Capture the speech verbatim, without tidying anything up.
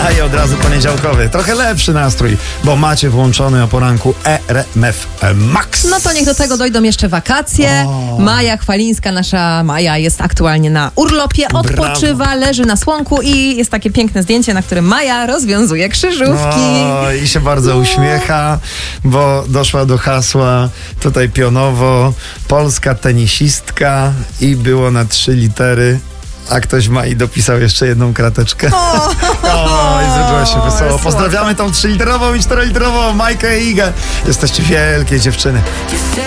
I od razu poniedziałkowy. Trochę lepszy nastrój, bo macie włączony o poranku R M F Max. No to niech do tego dojdą jeszcze wakacje. O. Maja Chwalińska, nasza Maja, jest aktualnie na urlopie, odpoczywa, Brawo. leży na słonku i jest takie piękne zdjęcie, na którym Maja rozwiązuje krzyżówki. O, i się bardzo No. uśmiecha, bo doszła do hasła tutaj pionowo polska tenisistka i było na trzy litery. A ktoś ma i dopisał jeszcze jedną krateczkę. O, O, i zrobiło się wesoło. słodko. Pozdrawiamy tą trzyliterową i czteroliterową Majkę i Igę. Jesteście wielkie dziewczyny.